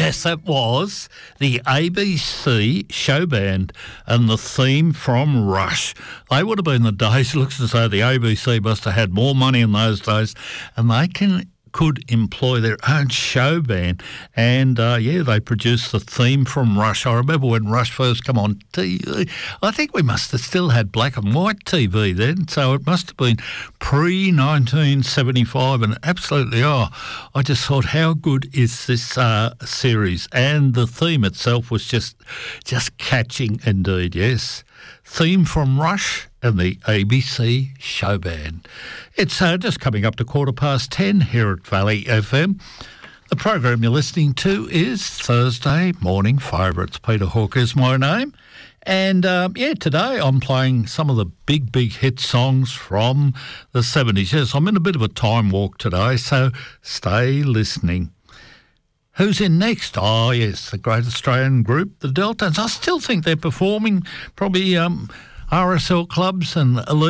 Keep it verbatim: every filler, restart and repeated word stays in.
Yes, that was the A B C show band and the theme from Rush. They would have been the days, it looks as though the A B C must have had more money in those days, and they can could employ their own show band. And, uh, yeah, they produced the theme from Rush. I remember when Rush first come on T V. I think we must have still had black and white T V then, so it must have been pre nineteen seventy-five. And absolutely, oh, I just thought, how good is this uh, series? And the theme itself was just, just catching indeed, yes. Theme from Rush and the A B C show band. It's uh, just coming up to quarter past ten here at Valley F M. The program you're listening to is Thursday Morning Favourites. Peter Hawke is my name. And, um, yeah, today I'm playing some of the big, big hit songs from the seventies. Yes, I'm in a bit of a time walk today, so stay listening. Who's in next? Oh, yes, the great Australian group, the Deltones. I still think they're performing, probably um, R S L clubs and elite